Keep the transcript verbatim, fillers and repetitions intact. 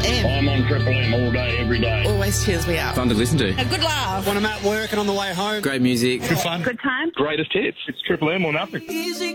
M. I'm on Triple M all day, every day. Always cheers me up. Fun to listen to. A good laugh. When I'm at work and on the way home. Great music. Good fun. Good time. Greatest hits. It's Triple M or nothing. Easy